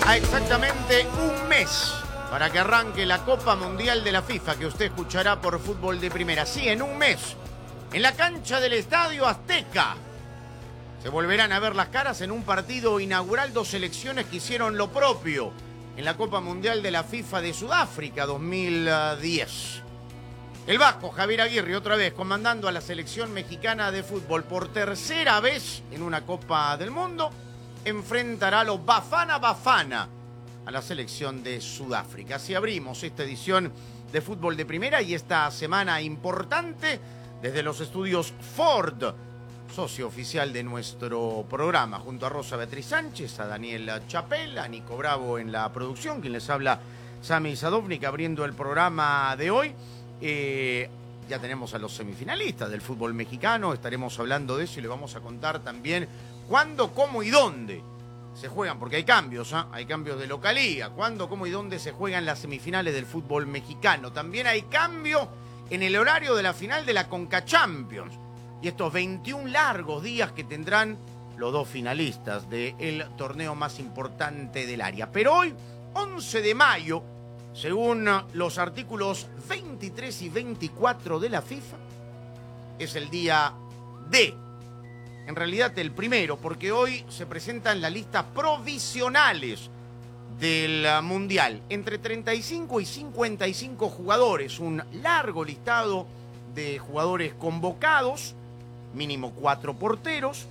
A exactamente un mes para que arranque la Copa Mundial de la FIFA, que usted escuchará por Fútbol de Primera. Sí, en un mes, en la cancha del Estadio Azteca, se volverán a ver las caras en un partido inaugural. Dos selecciones que hicieron lo propio en la Copa Mundial de la FIFA de Sudáfrica 2010. El vasco Javier Aguirre, otra vez comandando a la selección mexicana de fútbol por tercera vez en una Copa del Mundo, enfrentará a los Bafana Bafana a la selección de Sudáfrica. Así abrimos esta edición de Fútbol de Primera y esta semana importante desde los estudios Ford, socio oficial de nuestro programa, junto a Rosa Beatriz Sánchez, a Daniel Chapel, a Nico Bravo en la producción, quien les habla, Sami Sadovnik, abriendo el programa de hoy. Ya tenemos a los semifinalistas del fútbol mexicano, estaremos hablando de eso y le vamos a contar también cuándo, cómo y dónde se juegan, porque hay cambios, hay cambios de localía, cuándo, cómo y dónde se juegan las semifinales del fútbol mexicano. También hay cambio en el horario de la final de la Conca Champions y estos 21 largos días que tendrán los dos finalistas del torneo más importante del área. Pero hoy, 11 de mayo, según los artículos 23 y 24 de la FIFA, es el día D. En realidad el primero, porque hoy se presentan las listas provisionales del Mundial. Entre 35 y 55 jugadores, un largo listado de jugadores convocados, mínimo 4 porteros.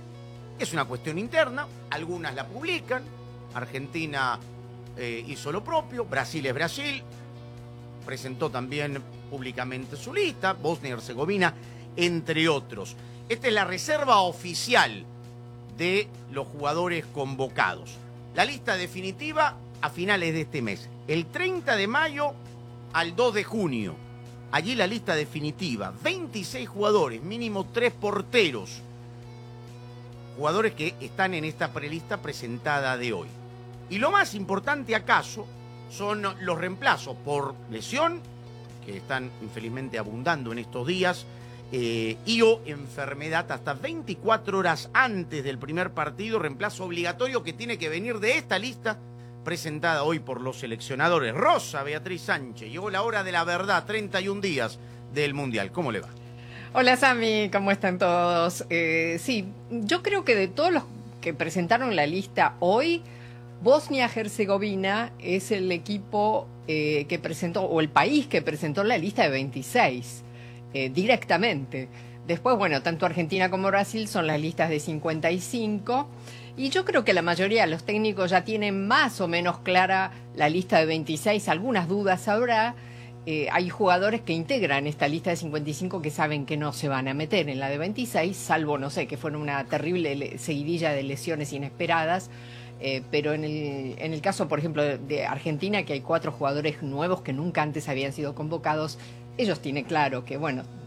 Es una cuestión interna, algunas la publican. Argentina hizo lo propio, Brasil es Brasil, presentó también públicamente su lista, Bosnia y Herzegovina, entre otros. Esta es la reserva oficial de los jugadores convocados. La lista definitiva a finales de este mes, el 30 de mayo al 2 de junio. Allí la lista definitiva, 26 jugadores, mínimo 3 porteros. Jugadores que están en esta prelista presentada de hoy. Y lo más importante acaso son los reemplazos por lesión, que están infelizmente abundando en estos días, y o enfermedad hasta 24 horas antes del primer partido, reemplazo obligatorio que tiene que venir de esta lista presentada hoy por los seleccionadores. Rosa Beatriz Sánchez, llegó la hora de la verdad, 31 días del Mundial. ¿Cómo le va? Hola Sami, ¿cómo están todos? Sí, yo creo que de todos los que presentaron la lista hoy, Bosnia-Herzegovina es el equipo que presentó, o el país que presentó la lista de 26 directamente. Después, bueno, tanto Argentina como Brasil son las listas de 55. Y yo creo que la mayoría de los técnicos ya tienen más o menos clara la lista de 26. Algunas dudas habrá. Hay jugadores que integran esta lista de 55 que saben que no se van a meter en la de 26, salvo, no sé, que fueron una terrible seguidilla de lesiones inesperadas. Pero en el caso, por ejemplo, de Argentina, que hay 4 jugadores nuevos que nunca antes habían sido convocados, ellos tienen claro que, bueno,